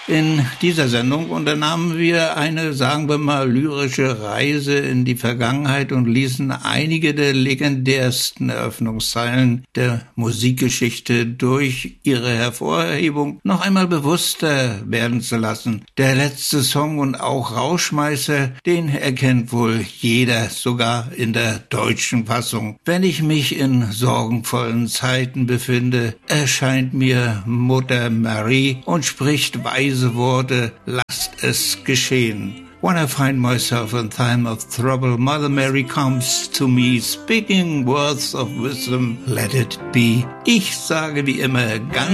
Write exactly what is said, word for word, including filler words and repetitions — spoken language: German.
In dieser Sendung unternahmen wir eine, sagen wir mal, lyrische Reise in die Vergangenheit und ließen einige der legendärsten Eröffnungszeilen der Musikgeschichte durch ihre Hervorhebung noch einmal bewusster werden zu lassen. Der letzte Song und auch Rauschmeißer, den erkennt wohl jeder, sogar in der deutschen Fassung. Wenn ich mich in sorgenvollen Zeiten befinde, erscheint mir Mutter Mary und spricht weise Worte, lasst es geschehen. When I find myself in time of trouble, Mother Mary comes to me, speaking words of wisdom, let it be. Ich sage wie immer ganz